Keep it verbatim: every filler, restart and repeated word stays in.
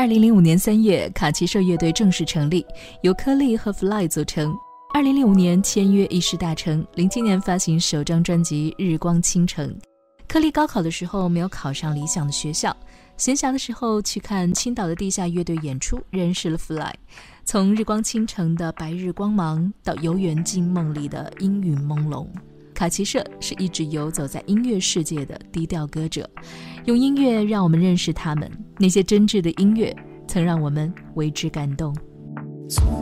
二零零五年三月，卡奇社乐队正式成立，由柯利和 Fly 组成。二零零五年签约一世大成，零七年发行首张专辑《日光倾城》。柯利高考的时候没有考上理想的学校，闲暇的时候去看青岛的地下乐队演出，认识了 Fly。从日光倾城的白日光芒到游园惊梦里的阴云朦胧，卡奇社是一直游走在音乐世界的低调歌者，用音乐让我们认识他们，那些真挚的音乐曾让我们为之感动。 从